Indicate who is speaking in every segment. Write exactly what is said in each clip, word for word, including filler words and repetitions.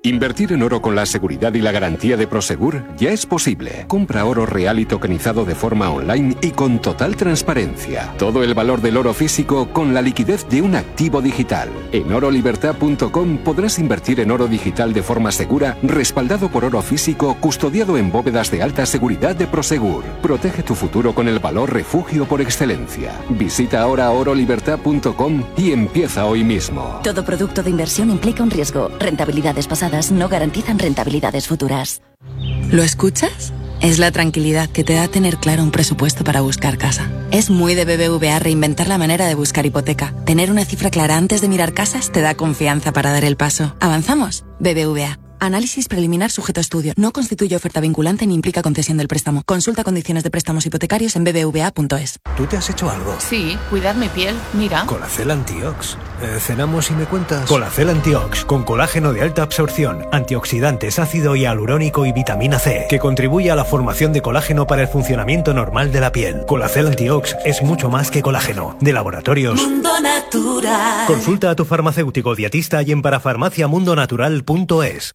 Speaker 1: Invertir en oro con la seguridad y la garantía de Prosegur ya es posible. Compra oro real y tokenizado de forma online y con total transparencia. Todo el valor del oro físico con la liquidez de un activo digital. En oro libertad punto com podrás invertir en oro digital de forma segura, respaldado por oro físico, custodiado en bóvedas de alta seguridad de Prosegur. Protege tu futuro con el valor refugio por excelencia. Visita ahora oro libertad punto com y empieza hoy mismo.
Speaker 2: Todo producto de inversión implica un riesgo. Rentabilidades pasadas no garantizan rentabilidades futuras.
Speaker 3: ¿Lo escuchas? Es la tranquilidad que te da tener claro un presupuesto para buscar casa. Es muy de B B V A reinventar la manera de buscar hipoteca. Tener una cifra clara antes de mirar casas te da confianza para dar el paso. ¿Avanzamos? B B V A. Análisis preliminar sujeto a estudio. No constituye oferta vinculante ni implica concesión del préstamo. Consulta condiciones de préstamos hipotecarios en b b v a punto es.
Speaker 4: ¿Tú te has hecho algo?
Speaker 5: Sí, cuidar mi piel. Mira.
Speaker 4: Colacel Antiox. Eh, ¿Cenamos y me cuentas? Colacel Antiox, con colágeno de alta absorción, antioxidantes, ácido hialurónico y vitamina C, que contribuye a la formación de colágeno para el funcionamiento normal de la piel. Colacel Antiox es mucho más que colágeno. De Laboratorios
Speaker 2: Mundo Natural.
Speaker 4: Consulta a tu farmacéutico dietista y en parafarmacia mundo natural punto es.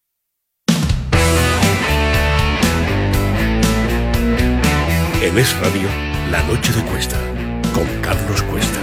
Speaker 6: En Es Radio, La Noche de Cuesta, con Carlos Cuesta.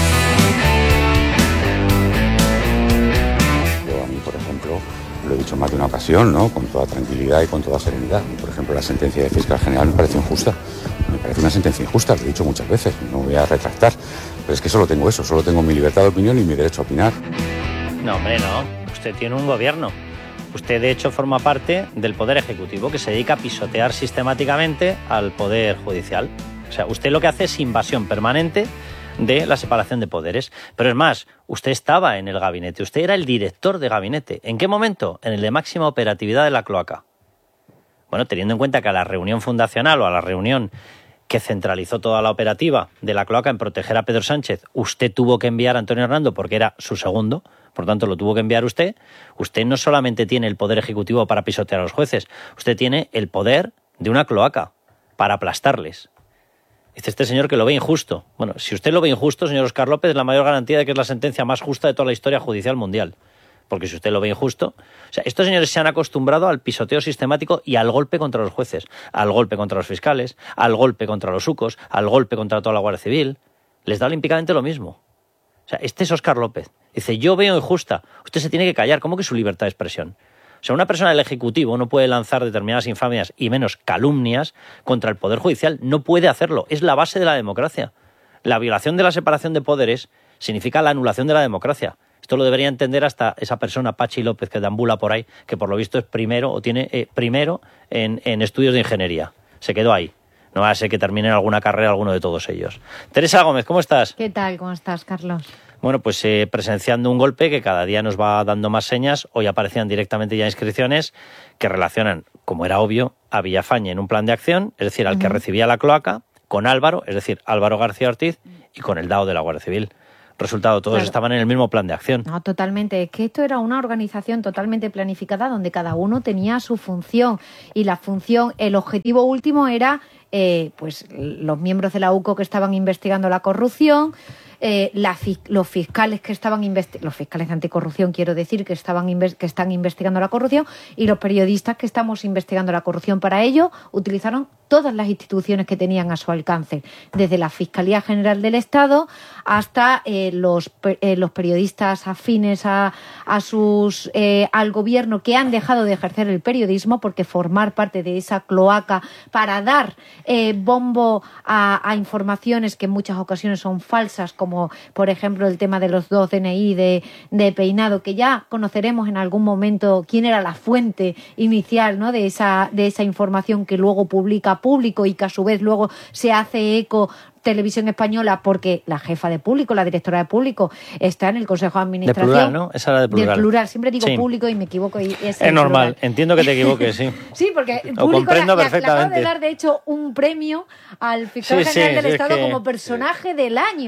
Speaker 7: Yo a mí, por ejemplo, lo he dicho más de una ocasión, ¿no? Con toda tranquilidad y con toda serenidad. Por ejemplo, la sentencia de Fiscal General me parece injusta. Me parece una sentencia injusta, lo he dicho muchas veces, no voy a retractar. Pero es que solo tengo eso, solo tengo mi libertad de opinión y mi derecho a opinar.
Speaker 8: No, hombre, no. Usted tiene un gobierno. Usted, de hecho, forma parte del Poder Ejecutivo que se dedica a pisotear sistemáticamente al Poder Judicial. O sea, usted lo que hace es invasión permanente de la separación de poderes. Pero es más, usted estaba en el gabinete, usted era el director de gabinete. ¿En qué momento? En el de máxima operatividad de la cloaca. Bueno, teniendo en cuenta que a la reunión fundacional o a la reunión que centralizó toda la operativa de la cloaca en proteger a Pedro Sánchez, usted tuvo que enviar a Antonio Hernando porque era su segundo, por tanto lo tuvo que enviar usted. Usted no solamente tiene el poder ejecutivo para pisotear a los jueces, usted tiene el poder de una cloaca para aplastarles. Dice este señor que lo ve injusto. Bueno, si usted lo ve injusto, señor Óscar López, es la mayor garantía de que es la sentencia más justa de toda la historia judicial mundial. Porque si usted lo ve injusto... O sea, estos señores se han acostumbrado al pisoteo sistemático y al golpe contra los jueces, al golpe contra los fiscales, al golpe contra los sucos, al golpe contra toda la Guardia Civil. Les da olímpicamente lo mismo. O sea, este es Óscar López. Dice, yo veo injusta. Usted se tiene que callar. ¿Cómo que su libertad de expresión? O sea, una persona del Ejecutivo no puede lanzar determinadas infamias y menos calumnias contra el Poder Judicial. No puede hacerlo. Es la base de la democracia. La violación de la separación de poderes significa la anulación de la democracia. Esto lo debería entender hasta esa persona, Pachi López, que deambula por ahí, que por lo visto es primero o tiene eh, primero en, en estudios de ingeniería. Se quedó ahí. No va a ser que termine en alguna carrera alguno de todos ellos. Teresa Gómez, ¿cómo estás?
Speaker 9: ¿Qué tal? ¿Cómo estás, Carlos?
Speaker 8: Bueno, pues eh, presenciando un golpe que cada día nos va dando más señas. Hoy aparecían directamente ya inscripciones que relacionan, como era obvio, a Villafañe en un plan de acción, es decir, al uh-huh. que recibía la cloaca, con Álvaro, es decir, Álvaro García Ortiz, y con el D A O de la Guardia Civil. Resultado, todos claro. estaban en el mismo plan de acción.
Speaker 9: No, totalmente. Es que esto era una organización totalmente planificada donde cada uno tenía su función y la función, el objetivo último era eh, pues los miembros de la U C O que estaban investigando la corrupción, eh, la, los fiscales que estaban investi- los fiscales de anticorrupción, quiero decir, que estaban inve- que están investigando la corrupción, y los periodistas que estamos investigando la corrupción. Para ello utilizaron todas las instituciones que tenían a su alcance, desde la Fiscalía General del Estado hasta eh, los, eh, los periodistas afines a, a sus eh, al gobierno que han dejado de ejercer el periodismo porque formar parte de esa cloaca para dar eh, bombo a, a informaciones que en muchas ocasiones son falsas, como por ejemplo el tema de los dos D N I de, de Peinado, que ya conoceremos en algún momento quién era la fuente inicial, ¿no?, de esa, de esa información que luego publica Público y que a su vez luego se hace eco Televisión Española, porque la jefa de Público, la directora de Público, está en el Consejo de Administración.
Speaker 8: De plural, ¿no? Esa era de plural.
Speaker 9: De plural. Siempre digo
Speaker 8: sí.
Speaker 9: Público y me equivoco. Y es
Speaker 8: es normal.
Speaker 9: Plural.
Speaker 8: Entiendo que te equivoques, sí.
Speaker 9: Sí, porque
Speaker 8: Lo
Speaker 9: Público
Speaker 8: comprendo
Speaker 9: le,
Speaker 8: perfectamente.
Speaker 9: le acaba de dar, de hecho, un premio al fiscal
Speaker 8: sí,
Speaker 9: general
Speaker 8: sí,
Speaker 9: del
Speaker 8: sí,
Speaker 9: Estado
Speaker 8: es que...
Speaker 9: como personaje del año. O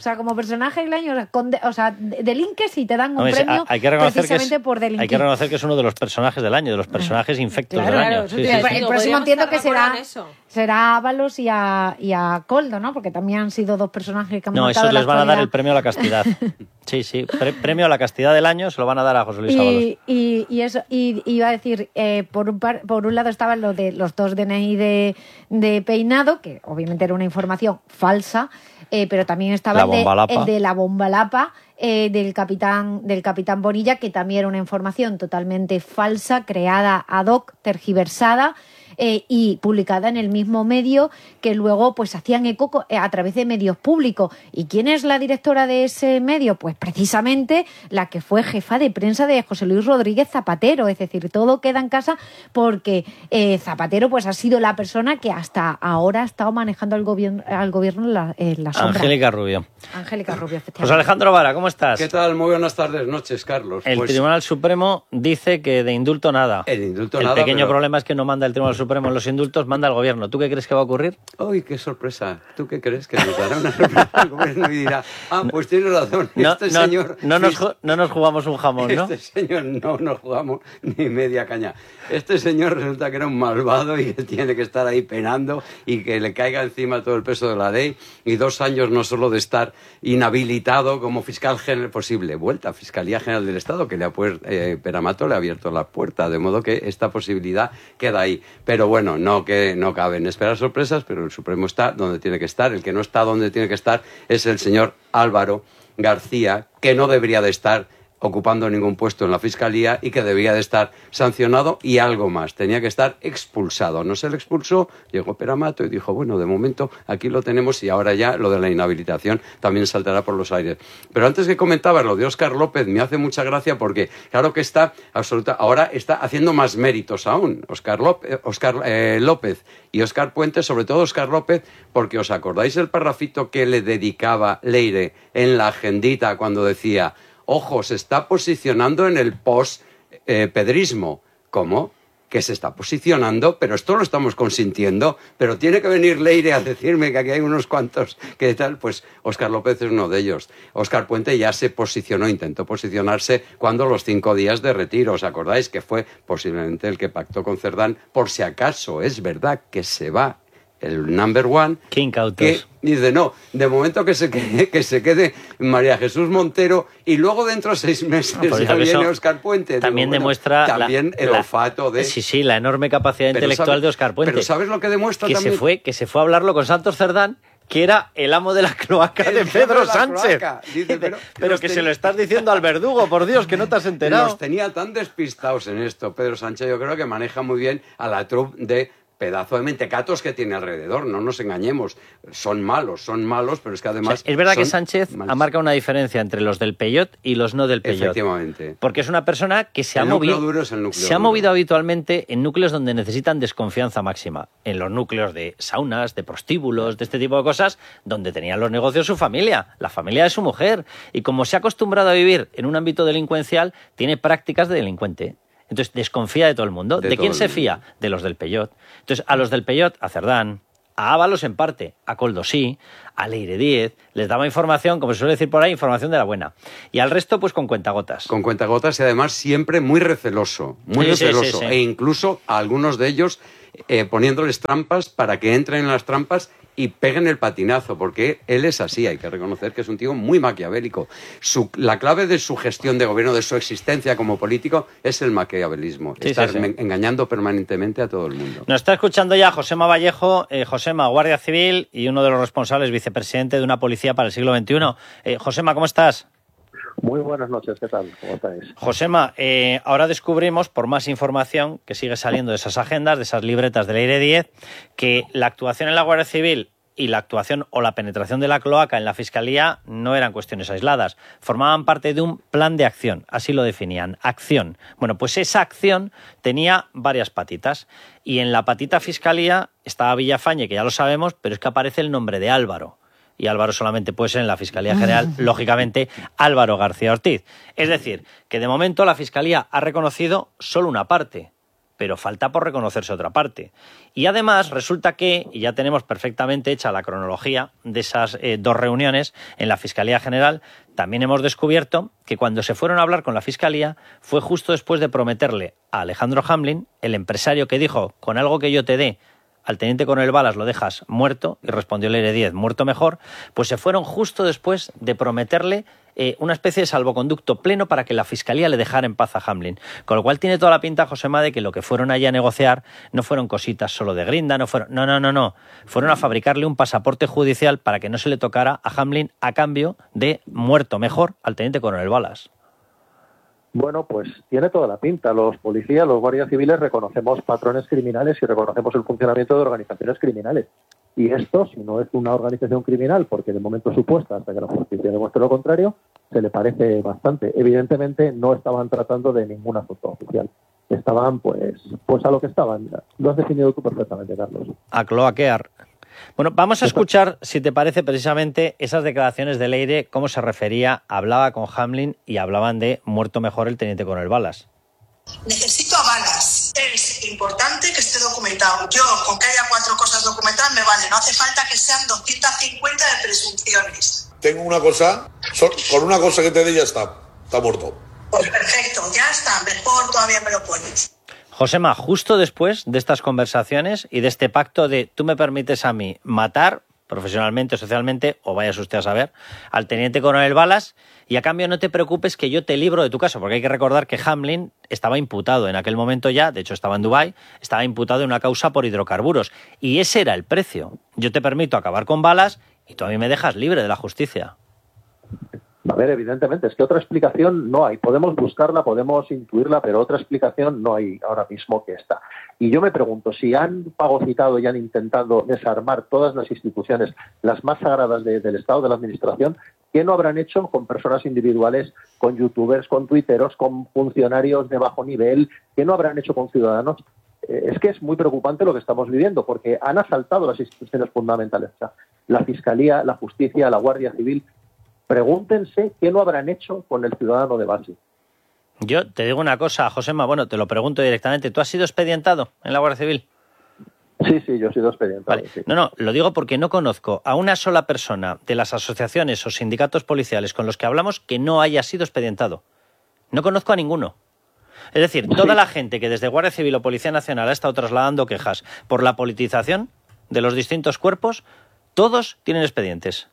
Speaker 9: O sea, como personaje del año, o sea, conde, o sea delinques y te dan un
Speaker 8: Hombre,
Speaker 9: premio
Speaker 8: hay que reconocer
Speaker 9: precisamente
Speaker 8: que es,
Speaker 9: por delinquir.
Speaker 8: Hay que reconocer que es uno de los personajes del año, de los personajes infectos
Speaker 9: Claro,
Speaker 8: del
Speaker 9: claro,
Speaker 8: año.
Speaker 9: eso
Speaker 8: Sí,
Speaker 9: te-
Speaker 8: sí,
Speaker 9: el
Speaker 8: sí.
Speaker 9: próximo entiendo que
Speaker 10: estar de acuerdo
Speaker 9: será,
Speaker 10: en eso.
Speaker 9: será a Ábalos y a, y a Coldo, ¿no? Porque también han sido dos personajes que han
Speaker 8: No,
Speaker 9: marcado
Speaker 8: esos
Speaker 9: la
Speaker 8: les van a dar el
Speaker 9: actualidad.
Speaker 8: premio a la castidad. Sí, sí, pre- premio a la castidad del año se lo van a dar a José Luis Ábalos.
Speaker 9: Y, y, y eso, y, y iba a decir, eh, por, un par- por un lado estaban lo de los dos D N I de, de Peinado, que obviamente era una información falsa, eh, pero también estaba
Speaker 8: La
Speaker 9: el de,
Speaker 8: bombalapa.
Speaker 9: el de la bombalapa eh, del capitán del capitán Bonilla, que también era una información totalmente falsa, creada ad hoc, tergiversada, eh, y publicada en el mismo medio, que luego pues hacían eco co- eh, a través de medios públicos. ¿Y quién es la directora de ese medio? Pues precisamente la que fue jefa de prensa de José Luis Rodríguez Zapatero. Es decir, todo queda en casa porque eh, Zapatero pues ha sido la persona que hasta ahora ha estado manejando al gobierno, al gobierno en la, en la sombra.
Speaker 8: Angélica Rubio.
Speaker 9: Angélica Rubio, efectivamente.
Speaker 8: José Alejandro Vara, ¿cómo estás?
Speaker 11: ¿Qué tal? Muy buenas tardes, noches, Carlos.
Speaker 8: El
Speaker 11: Pues,
Speaker 8: Tribunal Supremo dice que de indulto nada.
Speaker 11: El indulto
Speaker 8: El
Speaker 11: nada,
Speaker 8: pequeño
Speaker 11: pero-
Speaker 8: problema es que no manda el Tribunal Supremo en los indultos, manda el gobierno. ¿Tú qué crees que va a ocurrir?
Speaker 11: ¡Uy, qué sorpresa! ¿Tú qué crees? Que nos dará una sorpresa al gobierno y dirá, ah, pues tienes razón,
Speaker 8: No,
Speaker 11: este
Speaker 8: no,
Speaker 11: señor...
Speaker 8: no, nos, ju- no nos jugamos un jamón, ¿no?
Speaker 11: Este señor no nos jugamos ni media caña. Este señor resulta que era un malvado y que tiene que estar ahí penando y que le caiga encima todo el peso de la ley y dos años no solo de estar inhabilitado como fiscal general posible, vuelta a Fiscalía General del Estado, que le ha puesto, eh, Peramato le ha abierto la puerta, de modo que esta posibilidad queda ahí. Pero bueno, no, que, no caben esperar sorpresas, pero el Supremo está donde tiene que estar. El que no está donde tiene que estar es el señor Álvaro García, que no debería de estar ocupando ningún puesto en la Fiscalía y que debía de estar sancionado y algo más. Tenía que estar expulsado. No se le expulsó, llegó Peramato y dijo, bueno, de momento aquí lo tenemos y ahora ya lo de la inhabilitación también saltará por los aires. Pero antes que comentabas lo de Óscar López, me hace mucha gracia porque claro que está absoluta, ahora está haciendo más méritos aún. Óscar López, Óscar, eh, López y Óscar Puente, sobre todo Óscar López, porque os acordáis el parrafito que le dedicaba Leire en la agendita cuando decía, ojo, se está posicionando en el post-pedrismo. ¿Cómo? Que se está posicionando, pero esto lo estamos consintiendo, pero tiene que venir Leire a decirme que aquí hay unos cuantos que tal, pues Óscar López es uno de ellos. Óscar Puente ya se posicionó, intentó posicionarse cuando los cinco días de retiro, ¿os acordáis? Que fue posiblemente el que pactó con Cerdán, por si acaso es verdad que se va el number one,
Speaker 8: Qué incautos.
Speaker 11: que dice, no, de momento que se quede, que se quede María Jesús Montero y luego dentro de seis meses
Speaker 8: Ah, por
Speaker 11: ya
Speaker 8: eso que
Speaker 11: viene
Speaker 8: eso
Speaker 11: Óscar Puente.
Speaker 8: También
Speaker 11: Digo, bueno,
Speaker 8: demuestra
Speaker 11: también
Speaker 8: la,
Speaker 11: el
Speaker 8: la-
Speaker 11: olfato de...
Speaker 8: Sí, sí, la enorme capacidad
Speaker 11: Pero
Speaker 8: intelectual
Speaker 11: ¿sabes-
Speaker 8: de Óscar Puente.
Speaker 11: pero ¿sabes lo que demuestra
Speaker 8: que
Speaker 11: también?
Speaker 8: Se fue, que se fue a hablarlo con Santos Cerdán, que era el amo de la cloaca
Speaker 11: El
Speaker 8: de
Speaker 11: jefe
Speaker 8: Pedro
Speaker 11: de la
Speaker 8: Sánchez.
Speaker 11: cloaca. Dice, pero-
Speaker 8: pero
Speaker 11: los
Speaker 8: que
Speaker 11: ten-
Speaker 8: se lo estás diciendo al verdugo, por Dios, que no te has enterado.
Speaker 11: Los tenía tan despistados en esto. Pedro Sánchez yo creo que maneja muy bien a la troupe de pedazo de mentecatos que tiene alrededor, no nos engañemos. Son malos, son malos, pero es que
Speaker 8: O
Speaker 11: además...
Speaker 8: sea, es verdad que
Speaker 11: son
Speaker 8: Sánchez
Speaker 11: malos.
Speaker 8: ha marcado una diferencia entre los del Peyot y los no del Peyot.
Speaker 11: Efectivamente.
Speaker 8: Porque es una persona que se ha
Speaker 11: El núcleo
Speaker 8: movido,
Speaker 11: duro es el núcleo
Speaker 8: se ha
Speaker 11: duro.
Speaker 8: movido habitualmente en núcleos donde necesitan desconfianza máxima. En los núcleos de saunas, de prostíbulos, de este tipo de cosas, donde tenían los negocios su familia, la familia de su mujer. Y como se ha acostumbrado a vivir en un ámbito delincuencial, tiene prácticas de delincuente. Entonces desconfía de todo el mundo.
Speaker 11: De
Speaker 8: ¿De,
Speaker 11: todo
Speaker 8: quién
Speaker 11: el
Speaker 8: se
Speaker 11: mundo.
Speaker 8: fía? De los del Peyot. Entonces a los del Peyot, a Cerdán, a Ábalos en parte, a Coldo sí, a Leire Díez, les daba información, como se suele decir por ahí, información de la buena. Y al resto, pues con cuentagotas.
Speaker 11: Con cuentagotas y además siempre muy receloso, muy
Speaker 8: Sí, sí,
Speaker 11: receloso.
Speaker 8: sí, sí.
Speaker 11: E incluso a algunos de ellos eh, poniéndoles trampas para que entren en las trampas y peguen el patinazo, porque él es así, hay que reconocer que es un tío muy maquiavélico. Su, la clave de su gestión de gobierno, de su existencia como político, es el maquiavelismo,
Speaker 8: Sí,
Speaker 11: estar
Speaker 8: sí, sí.
Speaker 11: me- engañando permanentemente a todo el mundo.
Speaker 8: Nos está escuchando ya Josema Vallejo, eh, Josema, Guardia Civil y uno de los responsables, vicepresidente de una policía para el siglo veintiuno. Eh, Josema, ¿cómo estás?
Speaker 12: Muy buenas noches, ¿qué tal? ¿Cómo estáis?
Speaker 8: Josema, eh, ahora descubrimos, por más información que sigue saliendo de esas agendas, de esas libretas de Leire Díez, que la actuación en la Guardia Civil y la actuación o la penetración de la cloaca en la Fiscalía no eran cuestiones aisladas, formaban parte de un plan de acción, así lo definían, acción. Bueno, pues esa acción tenía varias patitas y en la patita Fiscalía estaba Villafañe, que ya lo sabemos, pero es que aparece el nombre de Álvaro. Y Álvaro solamente puede ser en la Fiscalía General, lógicamente, Álvaro García Ortiz. Es decir, que de momento la Fiscalía ha reconocido solo una parte, pero falta por reconocerse otra parte. Y además resulta que, y ya tenemos perfectamente hecha la cronología de esas eh, dos reuniones en la Fiscalía General, también hemos descubierto que cuando se fueron a hablar con la Fiscalía fue justo después de prometerle a Alejandro Hamlin, el empresario que dijo, con algo que yo te dé, al teniente coronel Balas lo dejas muerto, y respondió Leire Díez, muerto mejor, pues se fueron justo después de prometerle eh, una especie de salvoconducto pleno para que la Fiscalía le dejara en paz a Hamlin. Con lo cual tiene toda la pinta, Josema, de que lo que fueron allá a negociar no fueron cositas solo de grinda, no fueron, no, no, no, no, fueron a fabricarle un pasaporte judicial para que no se le tocara a Hamlin a cambio de muerto mejor al teniente coronel Balas.
Speaker 12: Bueno, pues tiene toda la pinta. Los policías, los guardias civiles reconocemos patrones criminales y reconocemos el funcionamiento de organizaciones criminales. Y esto, si no es una organización criminal, porque de momento supuesta, hasta que la justicia demuestre lo contrario, se le parece bastante. Evidentemente no estaban tratando de ningún asunto oficial. Estaban, pues, pues a lo que estaban. Lo has definido tú perfectamente, Carlos.
Speaker 8: A cloaquear. Bueno, vamos a escuchar, si te parece, precisamente esas declaraciones de Leire, cómo se refería, hablaba con Hamlin y hablaban de muerto mejor el teniente coronel Balas.
Speaker 10: Necesito a Balas. Es importante que esté documentado. Yo, con que haya cuatro cosas documentadas, me vale. No hace falta que sean doscientas cincuenta de presunciones.
Speaker 13: Tengo una cosa, con una cosa que te dé ya está, está muerto.
Speaker 10: Pues perfecto, ya está, mejor todavía me lo pones.
Speaker 8: Josema, justo después de estas conversaciones y de este pacto de tú me permites a mí matar, profesionalmente o socialmente, o vayas usted a saber, al teniente coronel Balas, y a cambio no te preocupes que yo te libro de tu caso, porque hay que recordar que Hamlin estaba imputado en aquel momento ya, de hecho estaba en Dubái, estaba imputado en una causa por hidrocarburos, y ese era el precio. Yo te permito acabar con Balas y tú a mí me dejas libre de la justicia.
Speaker 12: A ver, evidentemente, es que otra explicación no hay. Podemos buscarla, podemos intuirla, pero otra explicación no hay ahora mismo que esta. Y yo me pregunto, si han fagocitado y han intentado desarmar todas las instituciones, las más sagradas de, del Estado, de la Administración, ¿qué no habrán hecho con personas individuales, con youtubers, con tuiteros, con funcionarios de bajo nivel? ¿Qué no habrán hecho con ciudadanos? Eh, es que es muy preocupante lo que estamos viviendo, porque han asaltado las instituciones fundamentales. O sea, la Fiscalía, la Justicia, la Guardia Civil. Pregúntense qué no habrán hecho con el ciudadano de base.
Speaker 8: Yo te digo una cosa, Josema, bueno, te lo pregunto directamente. ¿Tú has sido expedientado en la Guardia Civil?
Speaker 12: Sí, sí, yo he sido expedientado.
Speaker 8: Vale.
Speaker 12: Sí.
Speaker 8: No, no, lo digo porque no conozco a una sola persona de las asociaciones o sindicatos policiales con los que hablamos que no haya sido expedientado. No conozco a ninguno. Es decir, sí. Toda la gente que desde Guardia Civil o Policía Nacional ha estado trasladando quejas por la politización de los distintos cuerpos, todos tienen expedientes.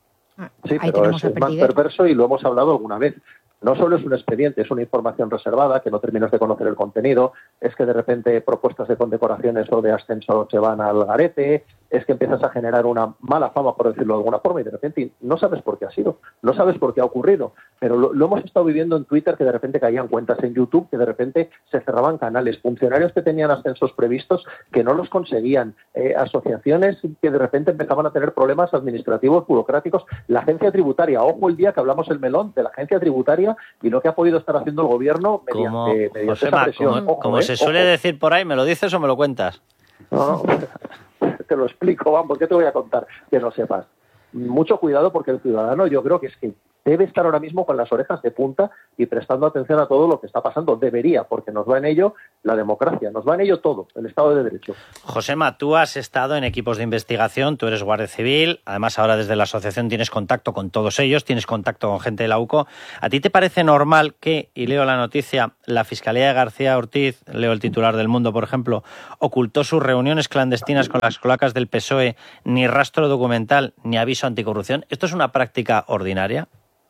Speaker 12: Sí, pero es, es más perverso y lo hemos hablado alguna vez. No solo es un expediente, es una información reservada que no terminas de conocer el contenido, es que de repente propuestas de condecoraciones o de ascenso se van al garete, es que empiezas a generar una mala fama, por decirlo de alguna forma, y de repente no sabes por qué ha sido, no sabes por qué ha ocurrido, pero lo, lo hemos estado viviendo en Twitter, que de repente caían cuentas en YouTube, que de repente se cerraban canales, funcionarios que tenían ascensos previstos que no los conseguían, eh, asociaciones que de repente empezaban a tener problemas administrativos, burocráticos, la agencia tributaria, ojo el día que hablamos el melón de la agencia tributaria y lo que ha podido estar haciendo el gobierno mediante,
Speaker 8: como,
Speaker 12: mediante
Speaker 8: Josema,
Speaker 12: esa presión.
Speaker 8: Como,
Speaker 12: ojo,
Speaker 8: como
Speaker 12: eh,
Speaker 8: se suele
Speaker 12: ojo.
Speaker 8: decir por ahí, ¿me lo dices o me lo cuentas?
Speaker 12: No, no, te lo explico, vamos, ¿qué te voy a contar que no sepas? Mucho cuidado porque el ciudadano yo creo que es que debe estar ahora mismo con las orejas de punta y prestando atención a todo lo que está pasando. Debería, porque nos va en ello la democracia, nos va en ello todo, el Estado de Derecho.
Speaker 8: Josema, tú has estado en equipos de investigación, tú eres guardia civil, además ahora desde la asociación tienes contacto con todos ellos, tienes contacto con gente de la U C O. ¿A ti te parece normal que, y leo la noticia, la Fiscalía de García Ortiz, leo el titular del Mundo, por ejemplo, ocultó sus reuniones clandestinas con las cloacas del P S O E, ni rastro documental, ni aviso anticorrupción? ¿Esto es una práctica ordinaria?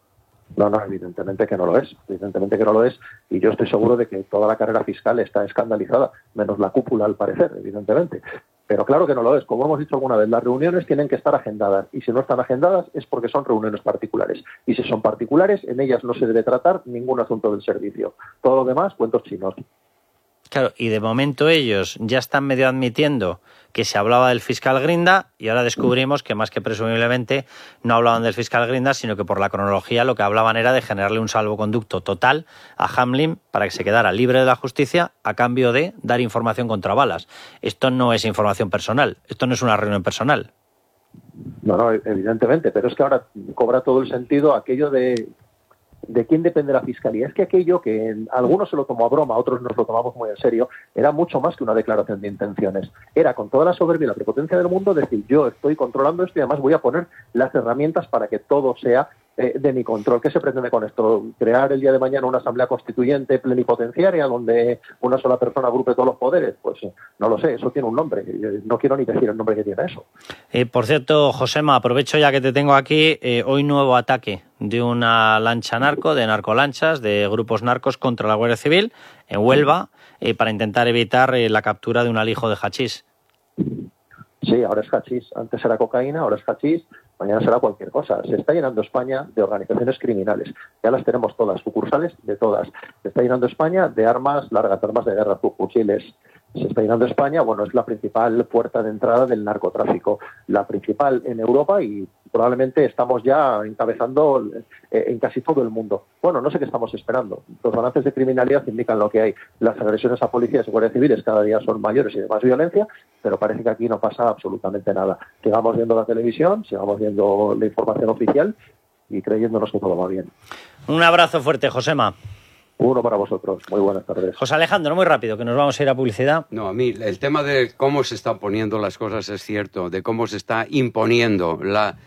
Speaker 12: No, no, evidentemente que no lo es, evidentemente que no lo es, y yo estoy seguro de que toda la carrera fiscal está escandalizada, menos la cúpula al parecer, evidentemente. Pero claro que no lo es, como hemos dicho alguna vez, las reuniones tienen que estar agendadas, y si no están agendadas es porque son reuniones particulares, y si son particulares, en ellas no se debe tratar ningún asunto del servicio. Todo lo demás, cuentos chinos.
Speaker 8: Claro, y de momento ellos ya están medio admitiendo que se hablaba del fiscal Grinda y ahora descubrimos que más que presumiblemente no hablaban del fiscal Grinda, sino que por la cronología lo que hablaban era de generarle un salvoconducto total a Hamlin para que se quedara libre de la justicia a cambio de dar información contra Balas. Esto no es información personal, esto no es una reunión personal.
Speaker 12: No, no, evidentemente, pero es que ahora cobra todo el sentido aquello de ¿De quién depende la Fiscalía? Es que aquello que en, algunos se lo tomó a broma, otros nos lo tomamos muy en serio, era mucho más que una declaración de intenciones. Era con toda la soberbia y la prepotencia del mundo decir, yo estoy controlando esto y además voy a poner las herramientas para que todo sea eh, de mi control. ¿Qué se pretende con esto? ¿Crear el día de mañana una asamblea constituyente plenipotenciaria donde una sola persona agrupe todos los poderes? Pues no lo sé, eso tiene un nombre. No quiero ni decir el nombre que tiene eso.
Speaker 8: Eh, por cierto, Josema, aprovecho ya que te tengo aquí, eh, hoy nuevo ataque de una lancha narco, de narcolanchas, de grupos narcos contra la Guardia Civil en Huelva, eh, para intentar evitar eh, la captura de un alijo de hachís.
Speaker 12: Sí, ahora es hachís. Antes era cocaína, ahora es hachís. Mañana será cualquier cosa. Se está llenando España de organizaciones criminales. Ya las tenemos todas, sucursales de todas. Se está llenando España de armas largas, armas de guerra, fusiles. Se está llenando España, bueno, es la principal puerta de entrada del narcotráfico. La principal en Europa y probablemente estamos ya encabezando eh, en casi todo el mundo. Bueno, no sé qué estamos esperando. Los balances de criminalidad indican lo que hay. Las agresiones a policías y guardias civiles cada día son mayores y de más violencia, pero parece que aquí no pasa absolutamente nada. Sigamos viendo la televisión, sigamos viendo la información oficial y creyéndonos que todo va bien.
Speaker 8: Un abrazo fuerte, Josema.
Speaker 12: Uno para vosotros. Muy buenas tardes.
Speaker 8: José Alejandro, muy rápido, que nos vamos a ir a publicidad.
Speaker 11: No, a mí el tema de cómo se están poniendo las cosas es cierto, de cómo se está imponiendo la...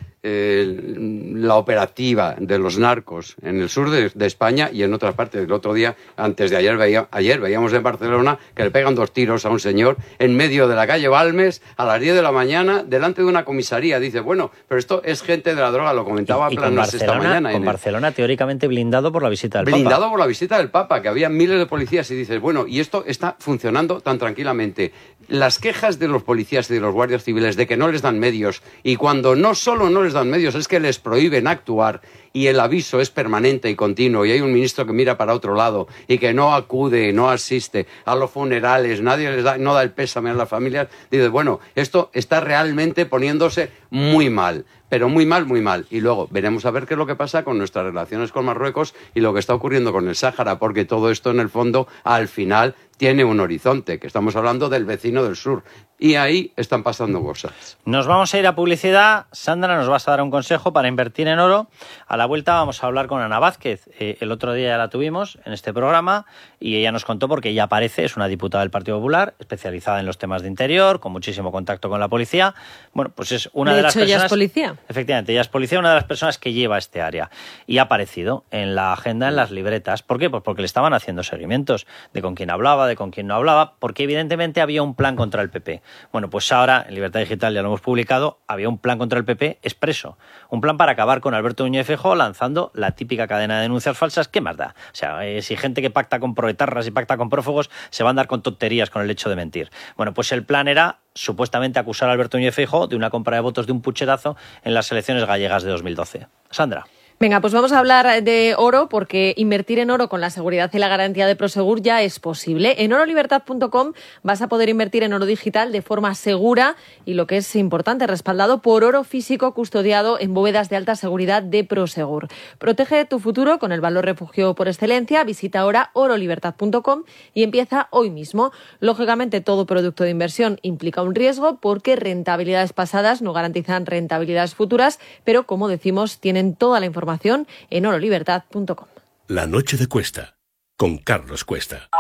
Speaker 11: Eh, la operativa de los narcos en el sur de, de España y en otras partes. El otro día, antes de ayer, veía, ayer veíamos en Barcelona que le pegan dos tiros a un señor en medio de la calle Balmes a las diez de la mañana delante de una comisaría. Dice, bueno, pero esto es gente de la droga, lo comentaba
Speaker 8: y, y
Speaker 11: Planas esta mañana.
Speaker 8: Con
Speaker 11: en
Speaker 8: Barcelona el... teóricamente blindado por la visita del
Speaker 11: blindado
Speaker 8: Papa.
Speaker 11: Blindado por la visita del Papa, que había miles de policías y dices, bueno, y esto está funcionando tan tranquilamente. Las quejas de los policías y de los guardias civiles de que no les dan medios y cuando no solo no les dan medios es que les prohíben actuar y el aviso es permanente y continuo y hay un ministro que mira para otro lado y que no acude, no asiste a los funerales, nadie les da, no da el pésame a las familias, dices, bueno, esto está realmente poniéndose muy mal. Pero muy mal, muy mal. Y luego veremos a ver qué es lo que pasa con nuestras relaciones con Marruecos y lo que está ocurriendo con el Sáhara, porque todo esto en el fondo, al final, tiene un horizonte, que estamos hablando del vecino del sur. Y ahí están pasando cosas.
Speaker 8: Nos vamos a ir a publicidad. Sandra, nos vas a dar un consejo para invertir en oro. A la vuelta vamos a hablar con Ana Vázquez. Eh, el otro día ya la tuvimos en este programa y ella nos contó porque ella aparece, es una diputada del Partido Popular, especializada en los temas de interior, con muchísimo contacto con la policía. Bueno, pues es una de,
Speaker 14: de
Speaker 8: las
Speaker 14: hecho,
Speaker 8: personas...
Speaker 14: ella es policía.
Speaker 8: Efectivamente, ella es policía, una de las personas que lleva este área. Y ha aparecido en la agenda, en las libretas. ¿Por qué? Pues porque le estaban haciendo seguimientos de con quién hablaba, de con quién no hablaba, porque evidentemente había un plan contra el P P. Bueno, pues ahora, en Libertad Digital ya lo hemos publicado, había un plan contra el P P expreso. Un plan para acabar con Alberto Núñez Feijóo lanzando la típica cadena de denuncias falsas. ¿Qué más da? O sea, eh, si gente que pacta con proetarras y pacta con prófugos se va a andar con tonterías con el hecho de mentir. Bueno, pues el plan era supuestamente acusar a Alberto Núñez Feijóo de una compra de votos de un pucherazo en las elecciones gallegas de dos mil doce. Sandra.
Speaker 14: Venga, pues vamos a hablar de oro porque invertir en oro con la seguridad y la garantía de Prosegur ya es posible. En oro libertad punto com vas a poder invertir en oro digital de forma segura y, lo que es importante, respaldado por oro físico custodiado en bóvedas de alta seguridad de Prosegur. Protege tu futuro con el valor refugio por excelencia. Visita ahora oro libertad punto com y empieza hoy mismo. Lógicamente, todo producto de inversión implica un riesgo porque rentabilidades pasadas no garantizan rentabilidades futuras, pero, como decimos, tienen toda la información en oro libertad punto com.
Speaker 6: La noche de Cuesta, con Carlos Cuesta.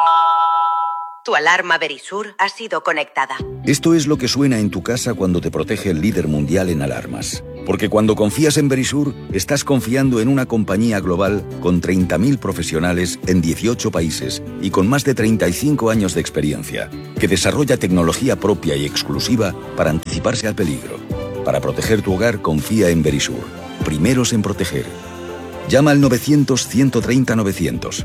Speaker 15: Tu alarma Verisur ha sido conectada.
Speaker 16: Esto es lo que suena en tu casa cuando te protege el líder mundial en alarmas. Porque cuando confías en Verisur, estás confiando en una compañía global con treinta mil profesionales en dieciocho países y con más de treinta y cinco años de experiencia, que desarrolla tecnología propia y exclusiva para anticiparse al peligro. Para proteger tu hogar, confía en Verisur. Primeros en proteger. Llama al novecientos, ciento treinta, novecientos.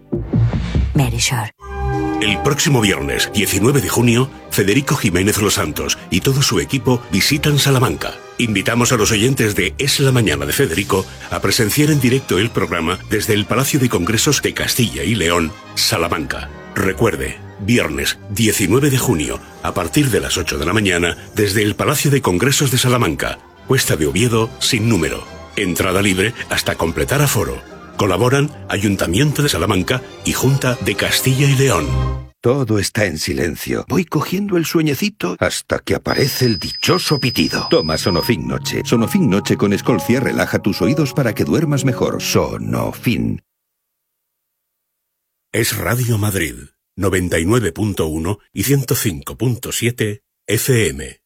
Speaker 2: Verisur.
Speaker 6: El próximo viernes, diecinueve de junio, Federico Jiménez Los Santos y todo su equipo visitan Salamanca. Invitamos a los oyentes de Es la Mañana de Federico a presenciar en directo el programa desde el Palacio de Congresos de Castilla y León, Salamanca. Recuerde, viernes diecinueve de junio, a partir de las ocho de la mañana, desde el Palacio de Congresos de Salamanca. Cuesta de Oviedo sin número. Entrada libre hasta completar aforo. Colaboran Ayuntamiento de Salamanca y Junta de Castilla y León.
Speaker 17: Todo está en silencio. Voy cogiendo el sueñecito hasta que aparece el dichoso pitido. Toma Sonofin Noche. Sonofin Noche con Escolcia relaja tus oídos para que duermas mejor. Sonofin.
Speaker 6: Es Radio Madrid, noventa y nueve punto uno y ciento cinco punto siete F M.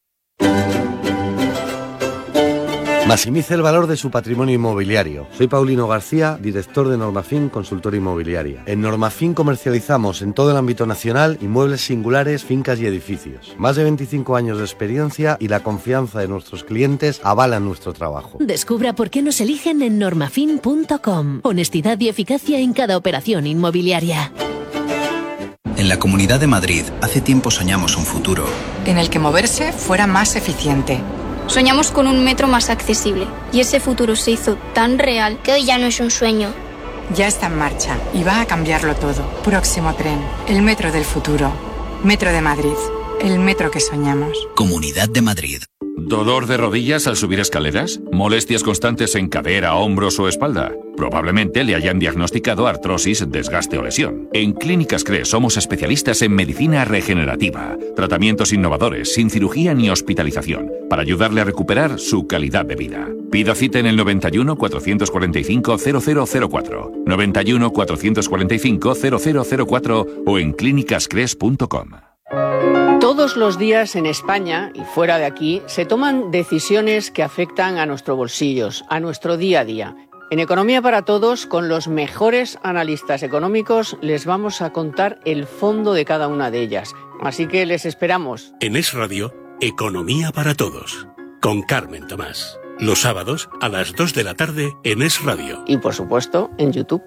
Speaker 18: Maximice el valor de su patrimonio inmobiliario. Soy Paulino García, director de Normafin Consultora Inmobiliaria. En Normafin comercializamos en todo el ámbito nacional inmuebles singulares, fincas y edificios. Más de veinticinco años de experiencia y la confianza de nuestros clientes avalan nuestro trabajo.
Speaker 19: Descubra por qué nos eligen en normafin punto com. Honestidad y eficacia en cada operación inmobiliaria.
Speaker 20: En la Comunidad de Madrid, hace tiempo soñamos un futuro
Speaker 21: en el que moverse fuera más eficiente.
Speaker 22: Soñamos con un metro más accesible y ese futuro se hizo tan real que hoy ya no es un sueño.
Speaker 21: Ya está en marcha y va a cambiarlo todo. Próximo tren, el metro del futuro. Metro de Madrid, el metro que soñamos.
Speaker 20: Comunidad de Madrid.
Speaker 23: ¿Dolor de rodillas al subir escaleras? ¿Molestias constantes en cadera, hombros o espalda? Probablemente le hayan diagnosticado artrosis, desgaste o lesión. En Clínicas Cres somos especialistas en medicina regenerativa. Tratamientos innovadores, sin cirugía ni hospitalización, para ayudarle a recuperar su calidad de vida. Pida cita en el noventa y uno, cuatrocientos cuarenta y cinco, cero cero cero cuatro, noventa y uno, cuatrocientos cuarenta y cinco, cero cero cero cuatro o en clínicas cres punto com.
Speaker 24: Todos los días en España y fuera de aquí se toman decisiones que afectan a nuestros bolsillos, a nuestro día a día. En Economía para Todos, con los mejores analistas económicos, les vamos a contar el fondo de cada una de ellas. Así que les esperamos.
Speaker 6: En Es Radio, Economía para Todos, con Carmen Tomás. Los sábados a las dos de la tarde en Es Radio.
Speaker 24: Y por supuesto, en YouTube.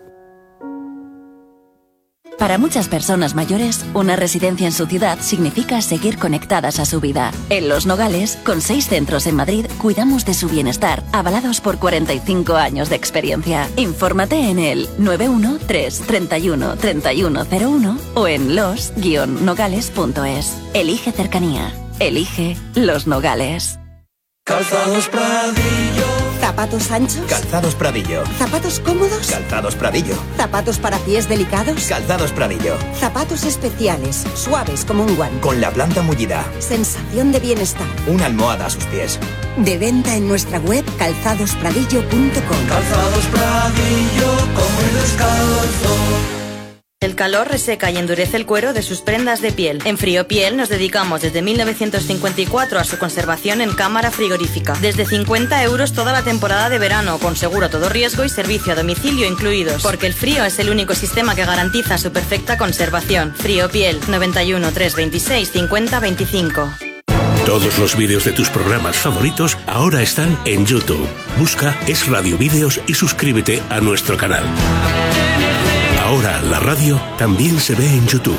Speaker 2: Para muchas personas mayores, una residencia en su ciudad significa seguir conectadas a su vida. En Los Nogales, con seis centros en Madrid, cuidamos de su bienestar, avalados por cuarenta y cinco años de experiencia. Infórmate en el nueve uno tres, treinta y uno, treinta y uno cero uno o en los guion nogales punto es. Elige cercanía. Elige Los Nogales.
Speaker 25: Calzados Pradillo.
Speaker 26: ¿Zapatos anchos?
Speaker 25: Calzados Pradillo.
Speaker 26: ¿Zapatos cómodos?
Speaker 25: Calzados Pradillo.
Speaker 26: ¿Zapatos para pies delicados?
Speaker 25: Calzados Pradillo.
Speaker 26: Zapatos especiales, suaves como un guante.
Speaker 25: Con la planta mullida.
Speaker 26: Sensación de bienestar.
Speaker 25: Una almohada a sus pies.
Speaker 26: De venta en nuestra web calzados pradillo punto com.
Speaker 25: Calzados Pradillo, como el descalzo.
Speaker 27: El calor reseca y endurece el cuero de sus prendas de piel. En Friopiel nos dedicamos desde mil novecientos cincuenta y cuatro a su conservación en cámara frigorífica. Desde cincuenta euros toda la temporada de verano, con seguro a todo riesgo y servicio a domicilio incluidos. Porque el frío es el único sistema que garantiza su perfecta conservación. Friopiel, noventa y uno, trescientos veintiséis, cincuenta veinticinco.
Speaker 6: Todos los vídeos de tus programas favoritos ahora están en YouTube. Busca Es Radio Vídeos y suscríbete a nuestro canal. Ahora la radio también se ve en YouTube.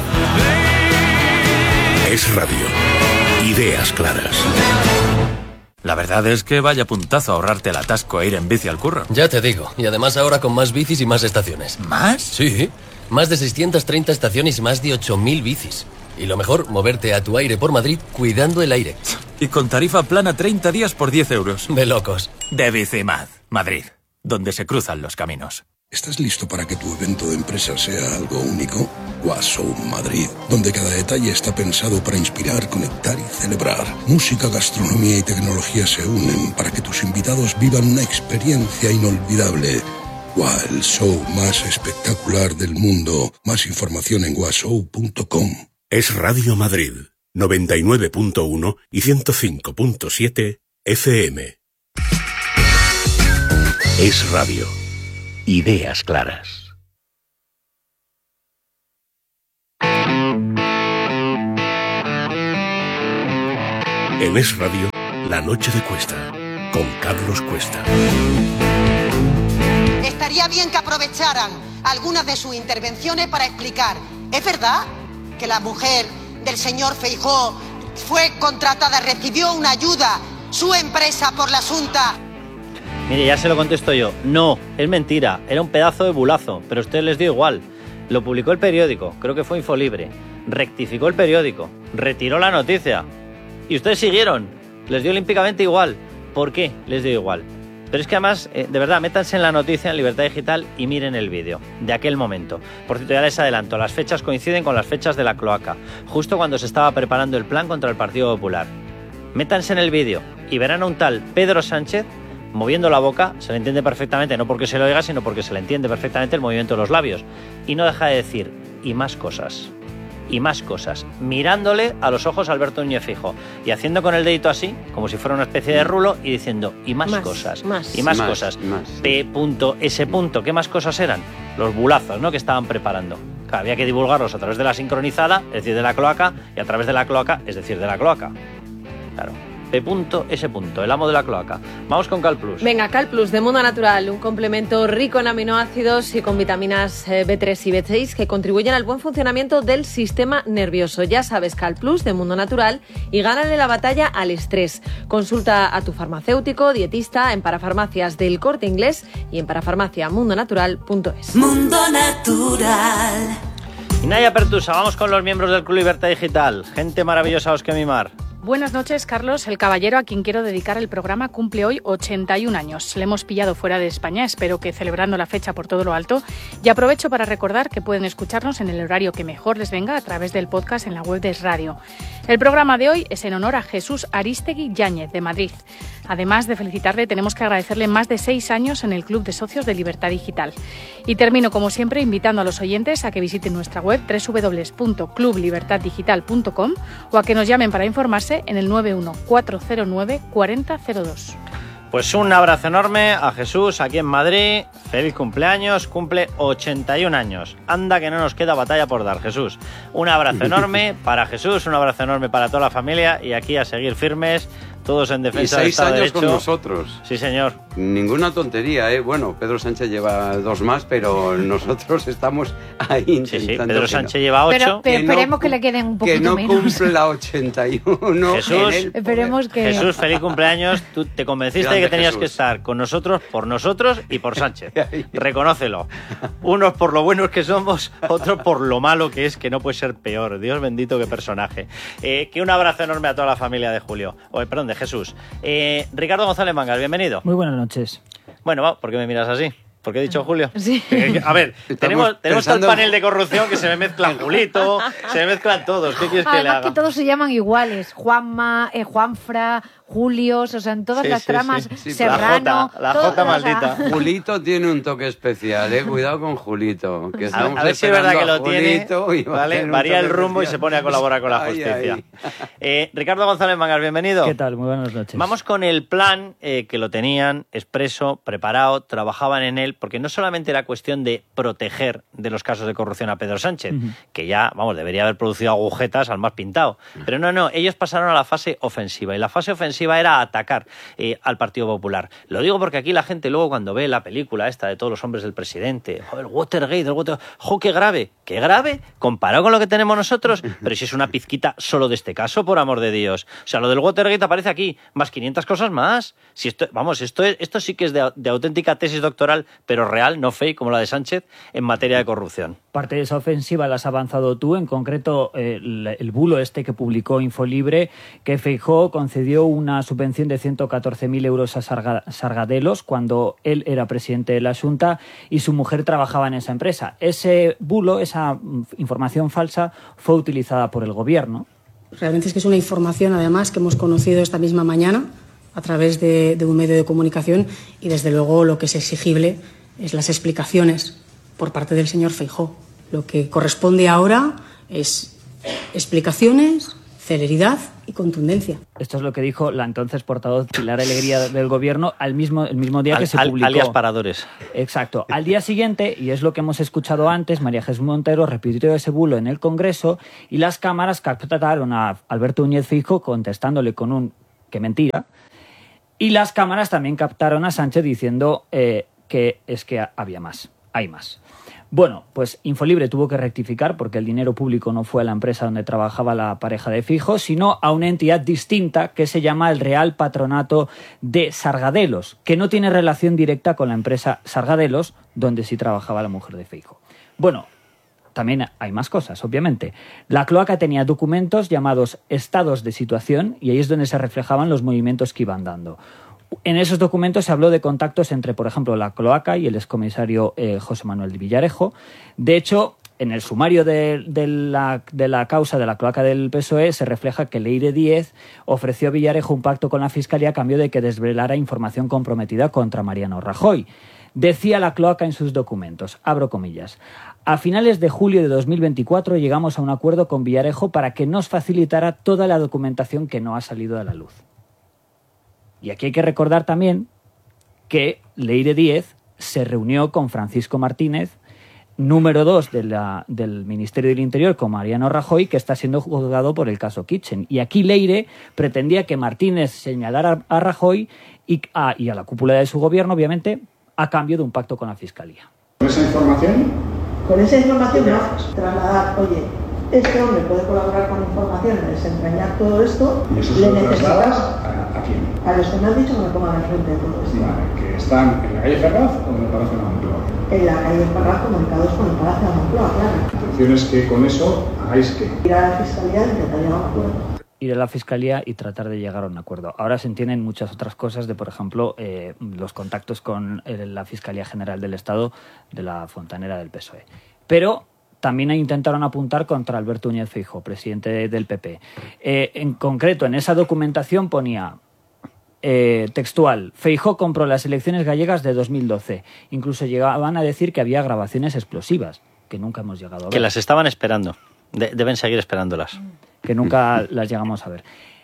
Speaker 6: Es Radio. Ideas claras.
Speaker 28: La verdad es que vaya puntazo ahorrarte el atasco e ir en bici al curro.
Speaker 29: Ya te digo. Y además ahora con más bicis y más estaciones.
Speaker 28: ¿Más?
Speaker 29: Sí. Más de seiscientas treinta estaciones y más de ocho mil bicis. Y lo mejor, moverte a tu aire por Madrid cuidando el aire.
Speaker 28: Y con tarifa plana treinta días por diez euros.
Speaker 29: De locos.
Speaker 28: De Bicimad, Madrid, donde se cruzan los caminos.
Speaker 30: ¿Estás listo para que tu evento de empresa sea algo único? Washow Madrid, donde cada detalle está pensado para inspirar, conectar y celebrar. Música, gastronomía y tecnología se unen para que tus invitados vivan una experiencia inolvidable. Wow, el show más espectacular del mundo. Más información en washow punto com.
Speaker 6: Es Radio Madrid, noventa y nueve punto uno y ciento cinco punto siete F M. Es Radio. Ideas claras. En Es Radio, La Noche de Cuesta, con Carlos Cuesta.
Speaker 31: Estaría bien que aprovecharan algunas de sus intervenciones para explicar, ¿es verdad que la mujer del señor Feijóo fue contratada, recibió una ayuda, su empresa, por la Xunta?
Speaker 8: Mire, ya se lo contesto yo. No, es mentira. Era un pedazo de bulazo, pero a ustedes les dio igual. Lo publicó el periódico, creo que fue Infolibre. Rectificó el periódico, retiró la noticia. Y ustedes siguieron. Les dio olímpicamente igual. ¿Por qué les dio igual? Pero es que además, eh, de verdad, métanse en la noticia en Libertad Digital y miren el vídeo de aquel momento. Por cierto, ya les adelanto, las fechas coinciden con las fechas de la cloaca, justo cuando se estaba preparando el plan contra el Partido Popular. Métanse en el vídeo y verán a un tal Pedro Sánchez moviendo la boca, se le entiende perfectamente, no porque se lo oiga, sino porque se le entiende perfectamente el movimiento de los labios. Y no deja de decir, y más cosas. Y más cosas, mirándole a los ojos a Alberto Núñez Feijóo y haciendo con el dedito así, como si fuera una especie de rulo, y diciendo, y más, más cosas, más. y más, más cosas. Más. P. S. ¿Qué más cosas eran? Los bulazos, ¿no?, que estaban preparando. Claro, había que divulgarlos a través de la sincronizada, es decir, de la cloaca, y a través de la cloaca, es decir, de la cloaca. Claro. P. S. El amo de la cloaca. Vamos con Cal Plus.
Speaker 1: Venga, Cal Plus de Mundo Natural, un complemento rico en aminoácidos y con vitaminas B tres y B seis que contribuyen al buen funcionamiento del sistema nervioso. Ya sabes, Cal Plus de Mundo Natural, y gánale la batalla al estrés. Consulta a tu farmacéutico, dietista en Parafarmacias del Corte Inglés y en parafarmacia mundo natural punto es.
Speaker 3: Mundo Natural.
Speaker 8: Y Naya Pertusa, vamos con los miembros del Club Libertad Digital. Gente maravillosa a los que mimar.
Speaker 4: Buenas noches, Carlos. El caballero a quien quiero dedicar el programa cumple hoy ochenta y un años. Le hemos pillado fuera de España, espero que celebrando la fecha por todo lo alto. Y aprovecho para recordar que pueden escucharnos en el horario que mejor les venga a través del podcast en la web de Es Radio. El programa de hoy es en honor a Jesús Arístegui Yáñez, de Madrid. Además de felicitarle, tenemos que agradecerle más de seis años en el Club de Socios de Libertad Digital. Y termino, como siempre, invitando a los oyentes a que visiten nuestra web doble u doble u doble u punto club libertad digital punto com o a que nos llamen para informarse en el nueve uno cuatro cero nueve cuatro cero cero dos.
Speaker 8: Pues un abrazo enorme a Jesús aquí en Madrid. Feliz cumpleaños, cumple ochenta y un años. Anda que no nos queda batalla por dar, Jesús. Un abrazo enorme para Jesús, un abrazo enorme para toda la familia y aquí a seguir firmes, todos en defensa del Estado de Derecho.
Speaker 5: Y seis años con nosotros.
Speaker 8: Sí, señor.
Speaker 5: Ninguna tontería, ¿eh? Bueno, Pedro Sánchez lleva dos más, pero nosotros estamos ahí intentando.
Speaker 8: Sí, sí, Pedro Sánchez no. lleva ocho.
Speaker 7: Pero, pero esperemos no, que le queden un poquito menos.
Speaker 5: Que no cumpla ochenta y uno.
Speaker 8: Jesús,
Speaker 7: esperemos que...
Speaker 8: Jesús, feliz cumpleaños. Tú te convenciste Grande de que tenías Jesús. que estar con nosotros, por nosotros y por Sánchez. Reconócelo. Unos por lo buenos que somos, otros por lo malo que es, que no puede ser peor. Dios bendito, qué personaje. Eh, que un abrazo enorme a toda la familia de Julio. O, perdón, de Jesús. Eh, Ricardo González Mangas, bienvenido.
Speaker 9: Muy buenas noches.
Speaker 8: Bueno, va, ¿por qué me miras así? ¿Por qué he dicho Julio?
Speaker 7: Sí.
Speaker 8: Eh, a ver, tenemos, tenemos todo el panel de corrupción que se me mezclan Julito, se me mezclan todos. ¿Qué quieres que
Speaker 7: Además
Speaker 8: le haga?
Speaker 7: que todos se llaman iguales. Juanma, eh, Juanfra, Julios, o sea, en todas
Speaker 8: sí,
Speaker 7: las
Speaker 8: sí,
Speaker 7: tramas,
Speaker 8: sí. Sí,
Speaker 7: Serrano...
Speaker 8: La Jota, la Jota
Speaker 7: todo,
Speaker 8: maldita.
Speaker 7: O sea...
Speaker 5: Julito tiene un toque especial, ¿eh? Cuidado con Julito. Que
Speaker 8: a, a ver si es verdad que lo tiene, ¿vale? Varía el rumbo especial. Y se pone a colaborar con la justicia. Ay, ay. Eh, Ricardo González Mangas, bienvenido.
Speaker 9: ¿Qué tal? Muy buenas noches.
Speaker 8: Vamos con el plan eh, que lo tenían expreso, preparado, trabajaban en él, porque no solamente era cuestión de proteger de los casos de corrupción a Pedro Sánchez, uh-huh. que ya, vamos, debería haber producido agujetas al más pintado. Pero no, no, ellos pasaron a la fase ofensiva, y la fase ofensiva era atacar Eh, al Partido Popular. Lo digo porque aquí la gente luego cuando ve la película esta de todos los hombres del presidente, oh, el Watergate, el Watergate, ¡jo, qué grave! ¡Qué grave! Comparado con lo que tenemos nosotros, pero si es una pizquita solo de este caso, por amor de Dios. O sea, lo del Watergate aparece aquí, más quinientas cosas más. Si esto, vamos, esto, es, esto sí que es de, de auténtica tesis doctoral, pero real, no fake, como la de Sánchez, en materia de corrupción.
Speaker 9: Parte de esa ofensiva la has avanzado tú, en concreto eh, el, el bulo este que publicó Infolibre, que Feijóo concedió una subvención de ciento catorce mil euros a Sarga, Sargadelos cuando él era presidente de la Xunta y su mujer trabajaba en esa empresa. Ese bulo, esa información falsa, fue utilizada por el gobierno.
Speaker 10: Realmente es que es una información, además, que hemos conocido esta misma mañana a través de, de un medio de comunicación y, desde luego, lo que es exigible es las explicaciones por parte del señor Feijóo. Lo que corresponde ahora es explicaciones, celeridad y contundencia.
Speaker 9: Esto es lo que dijo la entonces portavoz Pilar Alegría del Gobierno al mismo, el mismo día
Speaker 8: al,
Speaker 9: que se
Speaker 8: al,
Speaker 9: publicó.
Speaker 8: Alias Paradores.
Speaker 9: Exacto. Al día siguiente, y es lo que hemos escuchado antes, María Jesús Montero repitió ese bulo en el Congreso y las cámaras captaron a Alberto Núñez Feijóo contestándole con un «qué mentira». Y las cámaras también captaron a Sánchez diciendo eh, que es que había más, hay más. Bueno, pues Infolibre tuvo que rectificar porque el dinero público no fue a la empresa donde trabajaba la pareja de Feijóo, sino a una entidad distinta que se llama el Real Patronato de Sargadelos, que no tiene relación directa con la empresa Sargadelos, donde sí trabajaba la mujer de Feijóo. Bueno, también hay más cosas, obviamente. La cloaca tenía documentos llamados estados de situación y ahí es donde se reflejaban los movimientos que iban dando. En esos documentos se habló de contactos entre, por ejemplo, la cloaca y el excomisario eh, José Manuel de Villarejo. De hecho, en el sumario de, de, la, de la causa de la cloaca del P S O E se refleja que Leire Díez ofreció a Villarejo un pacto con la Fiscalía a cambio de que desvelara información comprometida contra Mariano Rajoy. Decía la cloaca en sus documentos, abro comillas, a finales de julio de dos mil veinticuatro llegamos a un acuerdo con Villarejo para que nos facilitara toda la documentación que no ha salido a la luz. Y aquí hay que recordar también que Leire Díez se reunió con Francisco Martínez, número dos de la, del Ministerio del Interior, con Mariano Rajoy, que está siendo juzgado por el caso Kitchen. Y aquí Leire pretendía que Martínez señalara a Rajoy y a, y a la cúpula de su gobierno, obviamente, a cambio de un pacto con la Fiscalía.
Speaker 11: ¿Con esa información?
Speaker 12: Con esa información no, trasladar, oye, este hombre puede colaborar con información, desentrañar todo esto.
Speaker 11: ¿Y eso
Speaker 12: le
Speaker 11: se lo
Speaker 12: necesitas
Speaker 11: a, a quién?
Speaker 12: A los que me han dicho que me pongan al frente de todo esto.
Speaker 11: Vale, ¿que están en la calle Ferraz o en el Palacio de la Moncloa?
Speaker 12: En la calle Ferraz, comunicados con el Palacio de la Moncloa, claro.
Speaker 11: La intención es que con eso hagáis que...
Speaker 12: Ir a la Fiscalía e intentar llegar a un acuerdo.
Speaker 9: Ir a la Fiscalía y tratar de llegar a un acuerdo. Ahora se entienden muchas otras cosas de, por ejemplo, eh, los contactos con eh, la Fiscalía General del Estado de la Fontanera del P S O E. Pero también intentaron apuntar contra Alberto Núñez Feijóo, presidente del P P. Eh, en concreto, en esa documentación ponía eh, textual, Feijóo compró las elecciones gallegas de dos mil doce. Incluso llegaban a decir que había grabaciones explosivas, que nunca hemos llegado a ver.
Speaker 8: Que las estaban esperando. De- deben seguir esperándolas.
Speaker 9: Que nunca las llegamos a ver.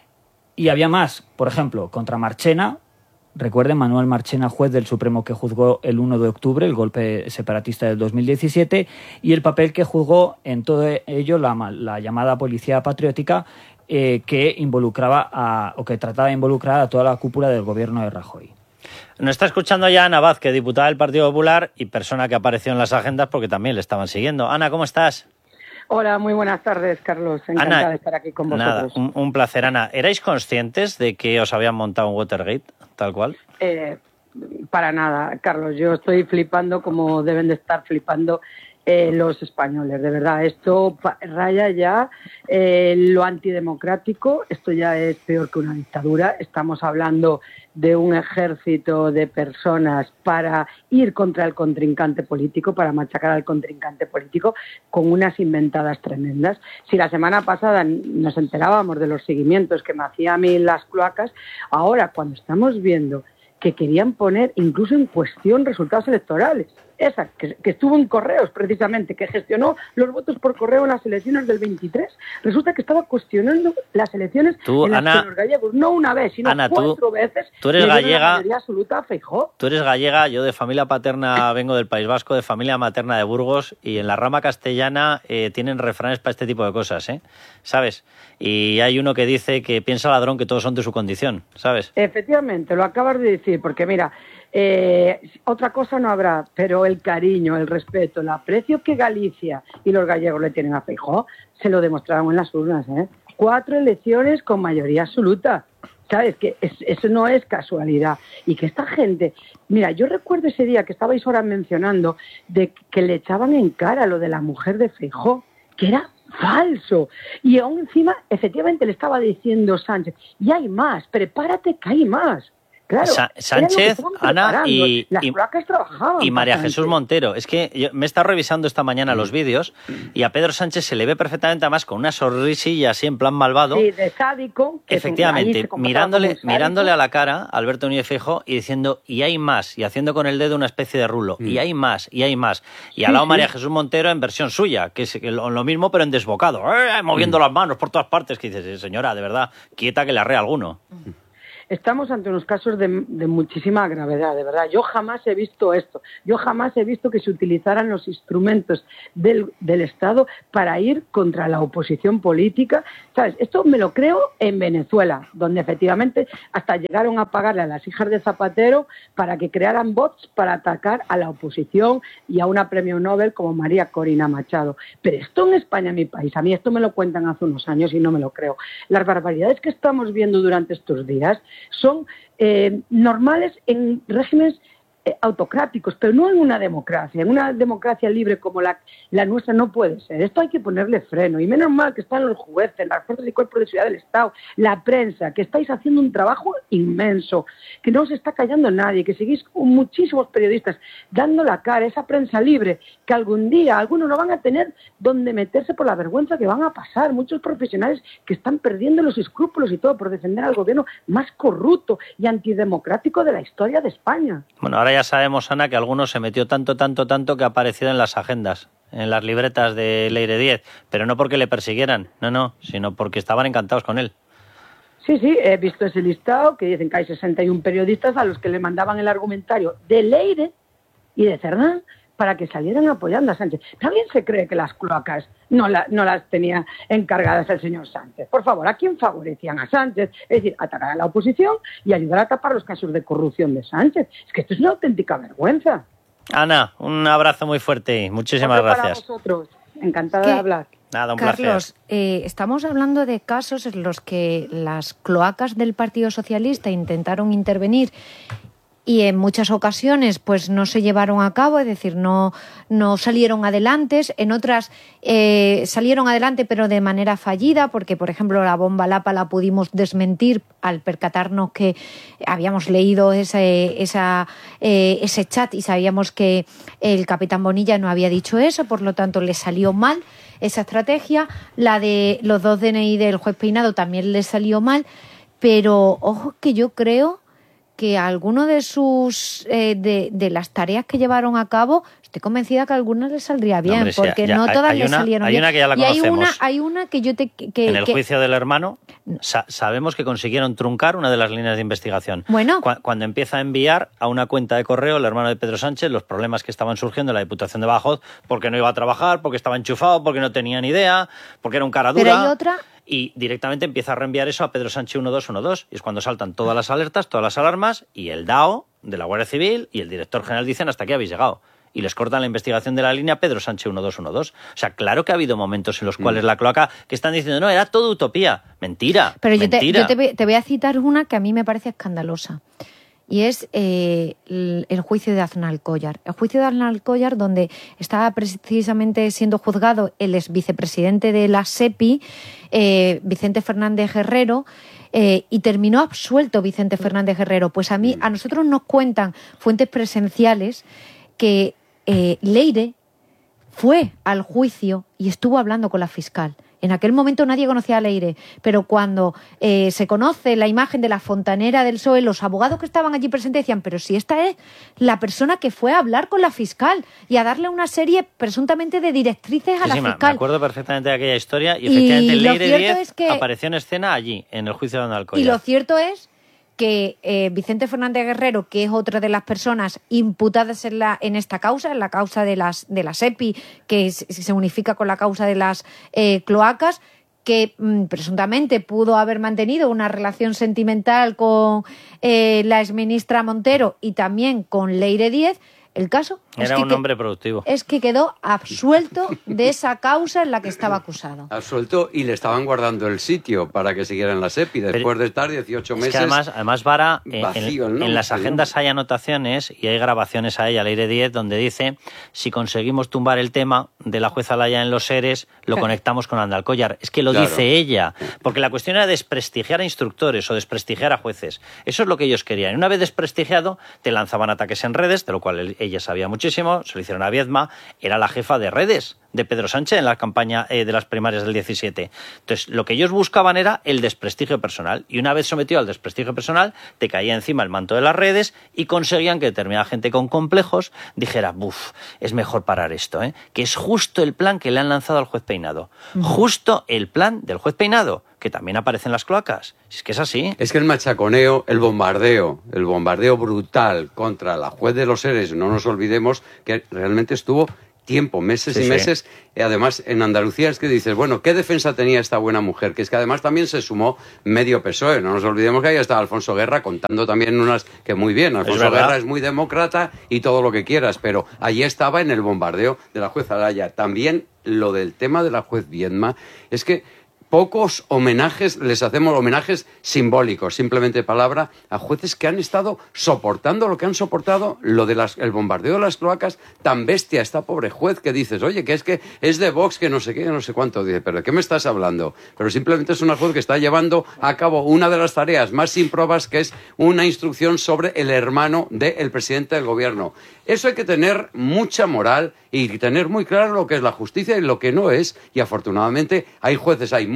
Speaker 9: Y había más, por ejemplo, contra Marchena. Recuerden, Manuel Marchena, juez del Supremo que juzgó el uno de octubre, el golpe separatista del dos mil diecisiete, y el papel que juzgó en todo ello la, la llamada policía patriótica eh, que involucraba a, o que trataba de involucrar a toda la cúpula del gobierno de Rajoy.
Speaker 8: Nos está escuchando ya Ana Vázquez, diputada del Partido Popular y persona que apareció en las agendas porque también le estaban siguiendo. Ana, ¿cómo estás?
Speaker 13: Hola, muy buenas tardes, Carlos. Encantada
Speaker 8: Ana,
Speaker 13: de estar aquí con
Speaker 8: nada,
Speaker 13: vosotros.
Speaker 8: un, un placer, Ana. ¿Erais conscientes de que os habían montado un Watergate, tal cual?
Speaker 13: Eh, para nada, Carlos. Yo estoy flipando como deben de estar flipando eh, los españoles. De verdad, esto raya ya eh, lo antidemocrático. Esto ya es peor que una dictadura. Estamos hablando de un ejército de personas para ir contra el contrincante político, para machacar al contrincante político, con unas inventadas tremendas. Si la semana pasada nos enterábamos de los seguimientos que me hacían a mí las cloacas, ahora cuando estamos viendo que querían poner incluso en cuestión resultados electorales, esa que, que estuvo en correos precisamente, que gestionó los votos por correo en las elecciones del veintitrés, resulta que estaba cuestionando las elecciones
Speaker 8: tú,
Speaker 13: en las
Speaker 8: Ana,
Speaker 13: que los gallegos, no una vez, sino
Speaker 8: Ana,
Speaker 13: cuatro
Speaker 8: tú,
Speaker 13: veces,
Speaker 8: tú eres
Speaker 13: le dieron
Speaker 8: gallega,
Speaker 13: la mayoría absoluta a Feijóo.
Speaker 8: Tú eres gallega, yo de familia paterna vengo del País Vasco, de familia materna de Burgos, y en la rama castellana eh, tienen refranes para este tipo de cosas, ¿eh? ¿Sabes? Y hay uno que dice que piensa ladrón que todos son de su condición, ¿sabes?
Speaker 13: Efectivamente, lo acabas de decir, porque mira, eh, otra cosa no habrá, pero el cariño, el respeto, el aprecio que Galicia y los gallegos le tienen a Feijóo, se lo demostraron en las urnas, ¿eh? Cuatro elecciones con mayoría absoluta. ¿Sabes? Que es, eso no es casualidad. Y que esta gente... Mira, yo recuerdo ese día que estabais ahora mencionando de que le echaban en cara lo de la mujer de Feijóo, que era falso. Y aún encima, efectivamente, le estaba diciendo Sánchez, y hay más, prepárate que hay más. Claro,
Speaker 8: Sa- Sánchez, Ana y,
Speaker 13: las
Speaker 8: y,
Speaker 13: placas trabajaban
Speaker 8: y María
Speaker 13: bastante.
Speaker 8: Jesús Montero. Es que yo me he estado revisando esta mañana los vídeos y a Pedro Sánchez se le ve perfectamente, además con una sonrisilla así en plan malvado.
Speaker 13: Sí, de sádico. Que
Speaker 8: Efectivamente,
Speaker 13: ahí se comportaba
Speaker 8: mirándole,
Speaker 13: como un sádico.
Speaker 8: mirándole a la cara a Alberto Núñez Feijóo y diciendo, y hay más, y haciendo con el dedo una especie de rulo, mm. y hay más, y hay más. Y al lado
Speaker 13: sí,
Speaker 8: María
Speaker 13: sí.
Speaker 8: Jesús Montero en versión suya, que es lo, lo mismo pero en desbocado, ¡eh! moviendo mm. las manos por todas partes, que dices, señora, de verdad, quieta que le arrea alguno. Mm.
Speaker 13: Estamos ante unos casos de, de muchísima gravedad, de verdad. Yo jamás he visto esto. Yo jamás he visto que se utilizaran los instrumentos del, del Estado para ir contra la oposición política. ¿Sabes? Esto me lo creo en Venezuela, donde efectivamente hasta llegaron a pagarle a las hijas de Zapatero para que crearan bots para atacar a la oposición y a una premio Nobel como María Corina Machado. Pero esto en España, mi país, a mí esto me lo cuentan hace unos años y no me lo creo. Las barbaridades que estamos viendo durante estos días son eh, normales en regímenes eh, autocráticos, pero no en una democracia. En una democracia libre como la, la nuestra no puede ser. Esto hay que ponerle freno. Y menos mal que están los jueces, las fuerzas y cuerpos de seguridad del Estado, la prensa, que estáis haciendo un trabajo inmenso, que no os está callando nadie, que seguís con muchísimos periodistas dando la cara, esa prensa libre, que algún día algunos no van a tener donde meterse por la vergüenza que van a pasar. Muchos profesionales que están perdiendo los escrúpulos y todo por defender al gobierno más corrupto y antidemocrático de la historia de España.
Speaker 8: Bueno, ahora ahora ya sabemos, Ana, que algunos se metió tanto, tanto, tanto que ha aparecido en las agendas, en las libretas de Leire Díez, pero no porque le persiguieran, no, no, sino porque estaban encantados con él.
Speaker 13: Sí, sí, he visto ese listado que dicen que hay sesenta y uno periodistas a los que le mandaban el argumentario de Leire y de Cerdán para que salieran apoyando a Sánchez. También se cree que las cloacas no, la, no las tenía encargadas el señor Sánchez. Por favor, ¿a quién favorecían a Sánchez? Es decir, atacar a la oposición y ayudar a tapar los casos de corrupción de Sánchez. Es que esto es una auténtica vergüenza.
Speaker 8: Ana, un abrazo muy fuerte y muchísimas
Speaker 13: Otro
Speaker 8: gracias.
Speaker 13: Para vosotros. Encantada de hablar.
Speaker 8: Nada, un
Speaker 7: Carlos,
Speaker 8: placer.
Speaker 7: eh, estamos hablando de casos en los que las cloacas del Partido Socialista intentaron intervenir y en muchas ocasiones pues no se llevaron a cabo, es decir, no, no salieron adelante, en otras eh, salieron adelante pero de manera fallida, porque por ejemplo la bomba Lapa la pudimos desmentir al percatarnos que habíamos leído ese, esa, eh, ese chat y sabíamos que el capitán Bonilla no había dicho eso, por lo tanto le salió mal esa estrategia. La de los dos D N I del juez Peinado también le salió mal, pero ojo que yo creo que alguno de sus eh, de, de las tareas que llevaron a cabo, estoy convencida que a algunas les saldría bien, no, hombre, porque ya, no ya, todas les una, salieron
Speaker 8: hay
Speaker 7: bien.
Speaker 8: Una que ya la
Speaker 7: y hay
Speaker 8: conocemos.
Speaker 7: una, hay una que yo te que,
Speaker 8: en el
Speaker 7: que,
Speaker 8: juicio del hermano sa sabemos que consiguieron truncar una de las líneas de investigación.
Speaker 7: Bueno,
Speaker 8: Cu cuando empieza a enviar a una cuenta de correo el hermano de Pedro Sánchez los problemas que estaban surgiendo en la Diputación de Badajoz, porque no iba a trabajar, porque estaba enchufado, porque no tenía ni idea, porque era un cara dura.
Speaker 7: Pero hay otra.
Speaker 8: Y directamente empieza a reenviar eso a Pedro Sánchez uno dos uno dos. Y es cuando saltan todas las alertas, todas las alarmas, y el D A O de la Guardia Civil y el director general dicen hasta aquí habéis llegado. Y les cortan la investigación de la línea Pedro Sánchez uno dos uno dos. O sea, claro que ha habido momentos en los cuales mm. la cloaca que están diciendo, no, era todo utopía. Mentira,
Speaker 7: Pero yo,
Speaker 8: mentira.
Speaker 7: te, yo te, te voy a citar una que a mí me parece escandalosa. Y es eh, el, el juicio de Aznalcóllar. El juicio de Aznalcóllar, donde estaba precisamente siendo juzgado el ex vicepresidente de la SEPI, eh, Vicente Fernández Herrero, eh, y terminó absuelto Vicente Fernández Herrero. Pues a mí, a nosotros nos cuentan fuentes presenciales que eh, Leire fue al juicio y estuvo hablando con la fiscal. En aquel momento nadie conocía a Leire, pero cuando eh, se conoce la imagen de la fontanera del P S O E, los abogados que estaban allí presentes decían, pero si esta es la persona que fue a hablar con la fiscal y a darle una serie presuntamente de directrices a
Speaker 8: sí,
Speaker 7: la
Speaker 8: sí,
Speaker 7: fiscal.
Speaker 8: Me acuerdo perfectamente de aquella historia y efectivamente
Speaker 7: y
Speaker 8: Leire Díez
Speaker 7: es que,
Speaker 8: apareció en escena allí, en el juicio de Aznalcóllar.
Speaker 7: Y lo cierto es que eh, Vicente Fernández Herrero, que es otra de las personas imputadas en, la, en esta causa, en la causa de las de la SEPI, que es, se unifica con la causa de las eh, cloacas, que mmm, presuntamente pudo haber mantenido una relación sentimental con eh, la exministra Montero y también con Leire Díez. El caso
Speaker 8: Era
Speaker 7: es que,
Speaker 8: un hombre productivo.
Speaker 7: Es que quedó absuelto de esa causa en la que estaba acusado.
Speaker 5: Absuelto y le estaban guardando el sitio para que siguiera en la SEPI después Pero, de estar dieciocho meses.
Speaker 8: Es que además, además Vara,
Speaker 5: vacío,
Speaker 8: en,
Speaker 5: ¿no?
Speaker 8: en las agendas hay anotaciones y hay grabaciones a ella, Leire Díez, donde dice si conseguimos tumbar el tema de la jueza Laya en los seres, lo conectamos con Aznalcóllar. Es que lo claro. dice ella, porque la cuestión era desprestigiar a instructores o desprestigiar a jueces. Eso es lo que ellos querían. Y una vez desprestigiado, te lanzaban ataques en redes, de lo cual ella sabía muchísimo, se lo hicieron a Viedma, era la jefa de redes de Pedro Sánchez en la campaña eh, de las primarias del diecisiete. Entonces, lo que ellos buscaban era el desprestigio personal. Y una vez sometido al desprestigio personal, te caía encima el manto de las redes y conseguían que determinada gente con complejos dijera, buf, es mejor parar esto, ¿eh? Que es justo el plan que le han lanzado al juez Peinado. Uh-huh. Justo el plan del juez Peinado, que también aparece en las cloacas. Es que es así.
Speaker 5: Es que el machaconeo, el bombardeo, el bombardeo brutal contra la juez de los seres, no nos olvidemos que realmente estuvo tiempo, meses sí, y meses. Sí. Y además, en Andalucía es que dices, bueno, ¿qué defensa tenía esta buena mujer? Que es que además también se sumó medio P S O E. No nos olvidemos que ahí estaba Alfonso Guerra contando también unas que muy bien. Alfonso es Guerra es muy demócrata y todo lo que quieras, pero allí estaba en el bombardeo de la jueza Laya. También lo del tema de la juez Viedma es que pocos homenajes les hacemos, homenajes simbólicos, simplemente palabra, a jueces que han estado soportando lo que han soportado, lo de las, el bombardeo de las cloacas, tan bestia esta pobre juez que dices, oye, que es que es de Vox, que no sé qué, no sé cuánto. Dice, ¿pero de qué me estás hablando? Pero simplemente es una juez que está llevando a cabo una de las tareas más improbas, que es una instrucción sobre el hermano del presidente del gobierno. Eso hay que tener mucha moral y tener muy claro lo que es la justicia y lo que no es. Y afortunadamente hay jueces, hay muchos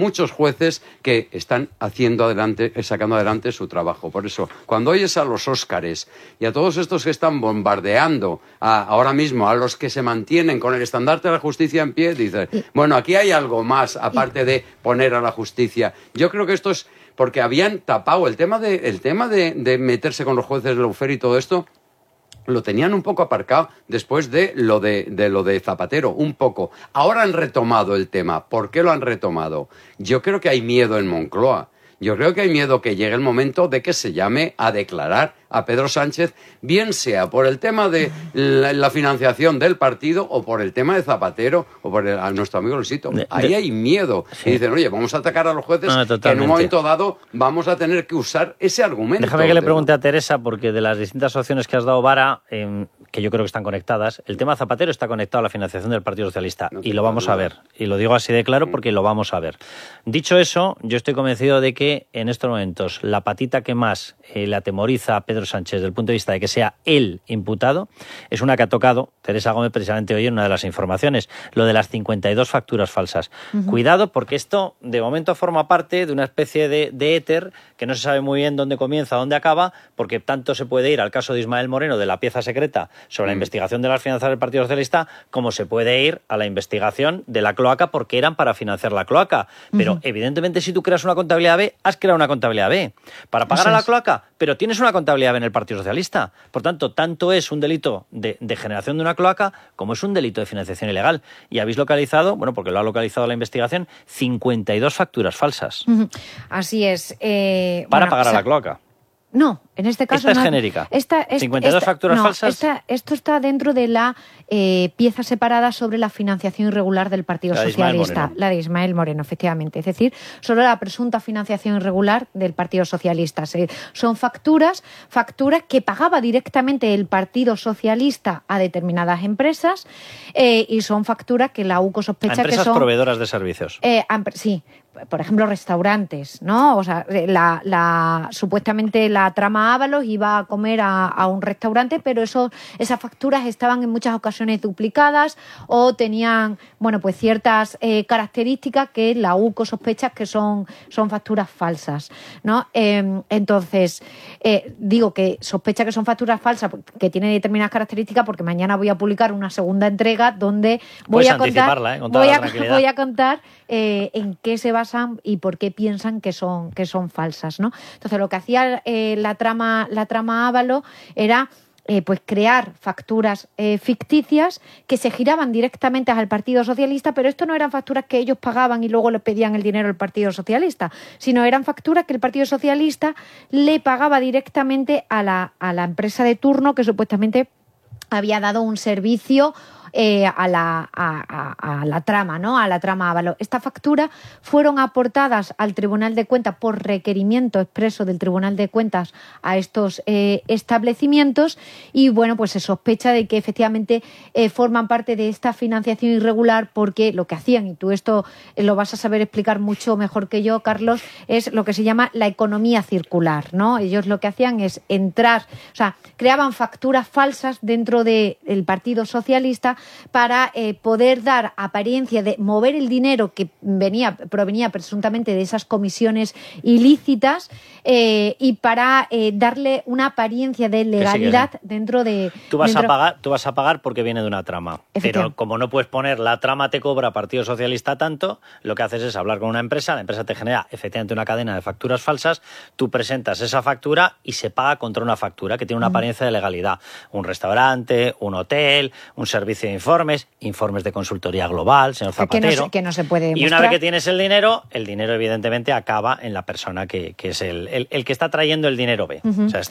Speaker 5: muchos jueces que están haciendo adelante, sacando adelante su trabajo. Por eso, cuando oyes a los Óscares y a todos estos que están bombardeando a, ahora mismo, a los que se mantienen con el estandarte de la justicia en pie, dices, bueno, aquí hay algo más, aparte de poner a la justicia. Yo creo que esto es porque habían tapado el tema de, el tema de, de meterse con los jueces de Lawfare y todo esto, lo tenían un poco aparcado después de lo de, de lo de Zapatero, un poco. Ahora han retomado el tema. ¿Por qué lo han retomado? Yo creo que hay miedo en Moncloa. Yo creo que hay miedo que llegue el momento de que se llame a declarar a Pedro Sánchez, bien sea por el tema de la, la financiación del partido o por el tema de Zapatero o por el, a nuestro amigo Luisito. Ahí hay miedo. Sí. Y dicen, oye, vamos a atacar a los jueces, no, que en un momento dado vamos a tener que usar ese argumento.
Speaker 8: Déjame que le pregunte a Teresa, porque de las distintas opciones que has dado, Vara, eh, que yo creo que están conectadas, el tema Zapatero está conectado a la financiación del Partido Socialista. No y lo vamos a ver. Y lo digo así de claro porque lo vamos a ver. Dicho eso, yo estoy convencido de que en estos momentos la patita que más eh, le atemoriza a Pedro Sánchez desde el punto de vista de que sea él imputado es una que ha tocado Teresa Gómez precisamente hoy en una de las informaciones, lo de las cincuenta y dos facturas falsas. Uh-huh. Cuidado, porque esto de momento forma parte de una especie de, de éter que no se sabe muy bien dónde comienza, dónde acaba, porque tanto se puede ir al caso de Ismael Moreno de la pieza secreta sobre uh-huh. la investigación de las finanzas del Partido Socialista, como se puede ir a la investigación de la cloaca porque eran para financiar la cloaca. Pero uh-huh. evidentemente si tú creas una contabilidad B, has creado una contabilidad B para pagar Eso a la es. cloaca, pero tienes una contabilidad B en el Partido Socialista. Por tanto, tanto es un delito de, de generación de una cloaca como es un delito de financiación ilegal. Y habéis localizado, bueno, porque lo ha localizado la investigación, cincuenta y dos facturas falsas.
Speaker 7: Uh-huh. Así es. Eh,
Speaker 8: para
Speaker 7: bueno,
Speaker 8: pagar
Speaker 7: o sea,
Speaker 8: a la cloaca.
Speaker 7: No, en este caso
Speaker 8: esta es
Speaker 7: no,
Speaker 8: genérica.
Speaker 7: Esta, es,
Speaker 8: cincuenta y dos
Speaker 7: esta,
Speaker 8: facturas
Speaker 7: no,
Speaker 8: falsas.
Speaker 7: Esta, esto está dentro de la eh, pieza separada sobre la financiación irregular del Partido
Speaker 8: la
Speaker 7: Socialista,
Speaker 8: de
Speaker 7: la de Ismael Moreno, efectivamente. Es decir, sobre la presunta financiación irregular del Partido Socialista. Se, son facturas, facturas que pagaba directamente el Partido Socialista a determinadas empresas eh, y son facturas que la U C O sospecha que son...
Speaker 8: Empresas proveedoras de servicios.
Speaker 7: Eh, sí. Por ejemplo, restaurantes, ¿no? O sea, la, la, supuestamente la trama Ábalos iba a comer a, a un restaurante, pero eso, esas facturas estaban en muchas ocasiones duplicadas o tenían, bueno, pues ciertas eh, características que la U C O sospecha que son, son facturas falsas, ¿no? Eh, entonces, eh, digo que sospecha que son facturas falsas, que tienen determinadas características, porque mañana voy a publicar una segunda entrega donde voy
Speaker 8: Puedes
Speaker 7: a contar,
Speaker 8: ¿eh? Con
Speaker 7: voy, a, voy a contar eh, en qué se va y por qué piensan que son que son falsas, ¿no? Entonces lo que hacía eh, la trama la trama Ávalo era eh, pues crear facturas eh, ficticias que se giraban directamente al Partido Socialista, pero esto no eran facturas que ellos pagaban y luego le pedían el dinero al Partido Socialista, sino eran facturas que el Partido Socialista le pagaba directamente a la a la empresa de turno que supuestamente había dado un servicio Eh, a, la, a, a, a la trama, ¿no? A la trama Ávalo. Estas facturas fueron aportadas al Tribunal de Cuentas por requerimiento expreso del Tribunal de Cuentas a estos eh, establecimientos y, bueno, pues se sospecha de que efectivamente eh, forman parte de esta financiación irregular porque lo que hacían, y tú esto lo vas a saber explicar mucho mejor que yo, Carlos, es lo que se llama la economía circular, ¿no? Ellos lo que hacían es entrar, o sea, creaban facturas falsas dentro del Partido Socialista para eh, poder dar apariencia de mover el dinero que venía provenía presuntamente de esas comisiones ilícitas eh, y para eh, darle una apariencia de legalidad
Speaker 8: sí, sí.
Speaker 7: dentro de...
Speaker 8: Tú vas,
Speaker 7: dentro...
Speaker 8: a pagar, tú vas a pagar porque viene de una trama, pero como no puedes poner la trama te cobra Partido Socialista tanto, lo que haces es hablar con una empresa, la empresa te genera efectivamente una cadena de facturas falsas, tú presentas esa factura y se paga contra una factura que tiene una apariencia de legalidad. Un restaurante, un hotel, un servicio de informes, informes de consultoría global, señor Zapatero.
Speaker 7: Que no se, que no se puede demostrar.
Speaker 8: Y una vez que tienes el dinero, el dinero evidentemente acaba en la persona que, que es el, el, el que está trayendo el dinero B. Uh-huh. O sea,